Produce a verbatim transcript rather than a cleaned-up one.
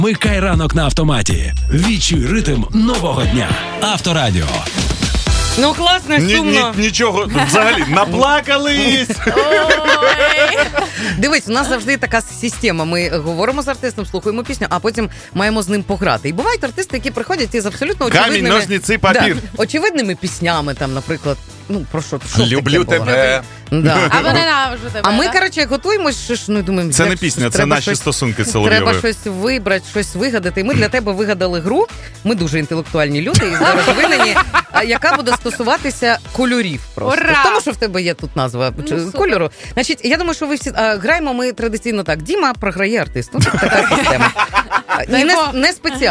Микай ранок на автоматі. Відчуй ритм нового дня. Авторадіо. Ну, класно, Ні, сумно. ні, нічого, взагалі, наплакались. Дивись, у нас завжди така система. Ми говоримо з артистом, слухаємо пісню, а потім маємо з ним пограти. І бувають артисти, які приходять із абсолютно очевидними... Камінь, ножниці, папір. Да, очевидними піснями, там, наприклад, ну, про що? що Люблю таке було? тебе. Да. Або ненавижу тебе. А ми, да? коротше, готуємось, що ж, ну, думаємо... Це як не ж, пісня, це треба наші щось- стосунки з Треба Соловйовою. щось вибрати, щось вигадати. І ми для тебе вигадали гру. Ми дуже інтелектуальні люди і розвинені, а яка буде стосуватися кольорів просто. Ура! Тому що в тебе є тут назва Ну, чи- супер. кольору. Значить, я думаю, що ви всі а, граємо ми традиційно так. Діма програє артисту. Така система. І не, не спеціально.